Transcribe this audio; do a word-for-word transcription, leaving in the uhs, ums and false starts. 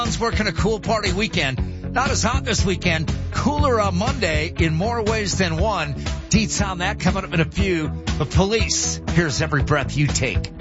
Working a cool party weekend. Not as hot this weekend. Cooler on Monday in more ways than one. Deets on that coming up in a few. But police, here's every breath you take.